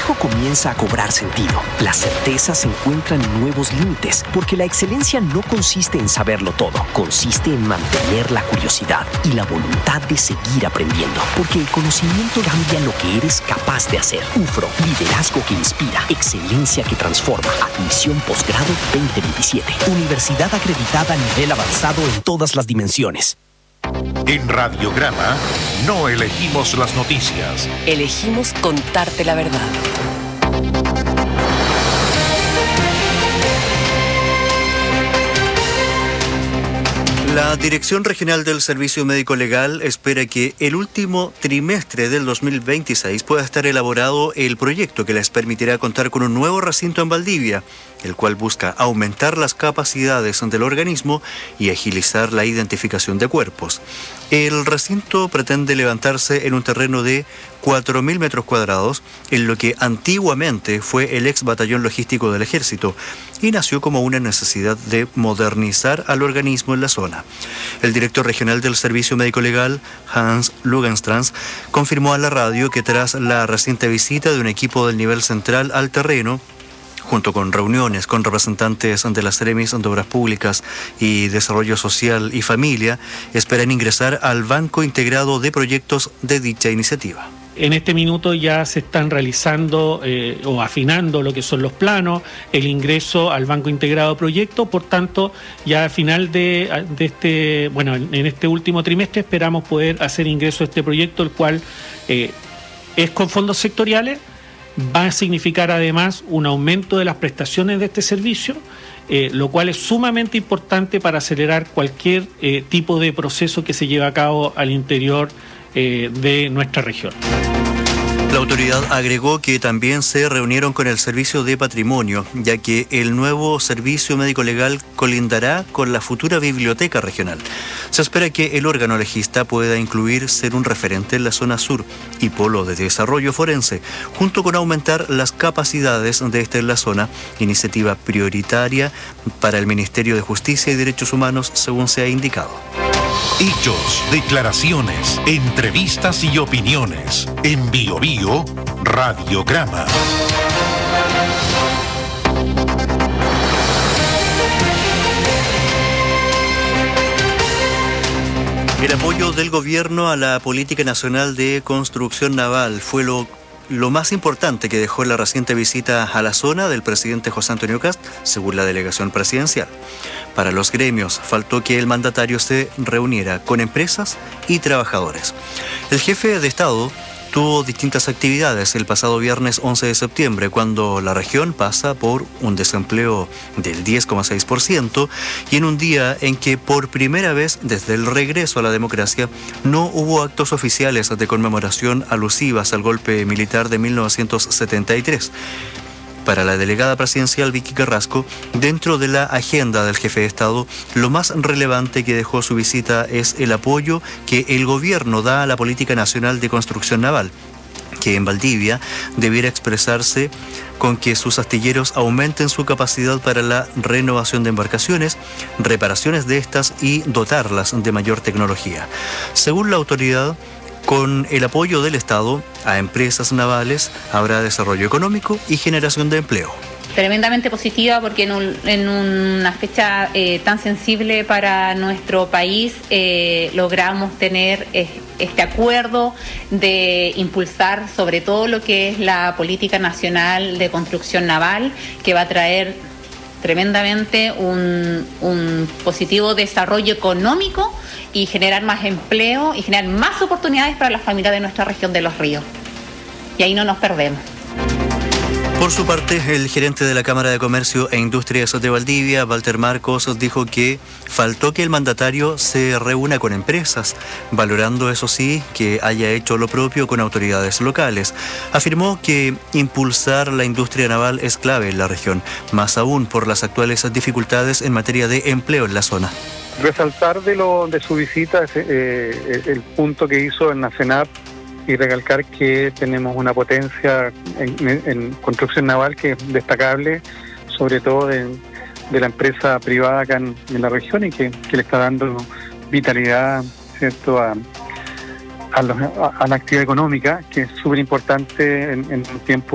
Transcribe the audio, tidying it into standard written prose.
liderazgo comienza a cobrar sentido. La certeza se encuentra en nuevos límites, porque la excelencia no consiste en saberlo todo, consiste en mantener la curiosidad y la voluntad de seguir aprendiendo, porque el conocimiento cambia lo que eres capaz de hacer. UFRO, liderazgo que inspira, excelencia que transforma. Admisión posgrado 2027. Universidad acreditada a nivel avanzado en todas las dimensiones. En Radiograma no elegimos las noticias. Elegimos contarte la verdad. La Dirección Regional del Servicio Médico Legal espera que el último trimestre del 2026 pueda estar elaborado el proyecto que les permitirá contar con un nuevo recinto en Valdivia, el cual busca aumentar las capacidades del organismo y agilizar la identificación de cuerpos. El recinto pretende levantarse en un terreno de 4.000 metros cuadrados, en lo que antiguamente fue el ex batallón logístico del Ejército, y nació como una necesidad de modernizar al organismo en la zona. El director regional del Servicio Médico Legal, Hans Lugenstrans, confirmó a la radio que tras la reciente visita de un equipo del nivel central al terreno, junto con reuniones con representantes de las Seremis de Obras Públicas y Desarrollo Social y Familia, esperan ingresar al Banco Integrado de Proyectos de dicha iniciativa. En este minuto ya se están realizando o afinando lo que son los planos, el ingreso al Banco Integrado de Proyectos. Por tanto, ya al final en este último trimestre esperamos poder hacer ingreso a este proyecto, el cual es con fondos sectoriales. Va a significar además un aumento de las prestaciones de este servicio, lo cual es sumamente importante para acelerar cualquier tipo de proceso que se lleve a cabo al interior de nuestra región. La autoridad agregó que también se reunieron con el Servicio de Patrimonio, ya que el nuevo Servicio Médico Legal colindará con la futura Biblioteca Regional. Se espera que el órgano legista pueda incluir ser un referente en la zona sur y polo de desarrollo forense, junto con aumentar las capacidades de esta en la zona, iniciativa prioritaria para el Ministerio de Justicia y Derechos Humanos, según se ha indicado. Hechos, declaraciones, entrevistas y opiniones. En Bio Bio, Radiograma. El apoyo del gobierno a la política nacional de construcción naval fue lo más importante que dejó la reciente visita a la zona del presidente José Antonio Kast, según la delegación presidencial. Para los gremios, faltó que el mandatario se reuniera con empresas y trabajadores. El jefe de Estado tuvo distintas actividades el pasado viernes 11 de septiembre, cuando la región pasa por un desempleo del 10,6% y en un día en que por primera vez desde el regreso a la democracia no hubo actos oficiales de conmemoración alusivas al golpe militar de 1973. Para la delegada presidencial Vicky Carrasco, dentro de la agenda del jefe de Estado, lo más relevante que dejó su visita es el apoyo que el gobierno da a la política nacional de construcción naval, que en Valdivia debiera expresarse con que sus astilleros aumenten su capacidad para la renovación de embarcaciones, reparaciones de estas y dotarlas de mayor tecnología. Según la autoridad, con el apoyo del Estado a empresas navales habrá desarrollo económico y generación de empleo. Tremendamente positiva porque en una fecha tan sensible para nuestro país logramos tener este acuerdo de impulsar sobre todo lo que es la política nacional de construcción naval, que va a traer tremendamente un positivo desarrollo económico y generar más empleo y generar más oportunidades para las familias de nuestra región de Los Ríos. Y ahí no nos perdemos. Por su parte, el gerente de la Cámara de Comercio e Industrias de Valdivia, Walter Marcos, dijo que faltó que el mandatario se reúna con empresas, valorando, eso sí, que haya hecho lo propio con autoridades locales. Afirmó que impulsar la industria naval es clave en la región, más aún por las actuales dificultades en materia de empleo en la zona. Resaltar de su visita el punto que hizo en la CENAP y recalcar que tenemos una potencia en construcción naval que es destacable, sobre todo de la empresa privada acá en la región, y que le está dando vitalidad, ¿cierto?, a la actividad económica, que es súper importante en un tiempo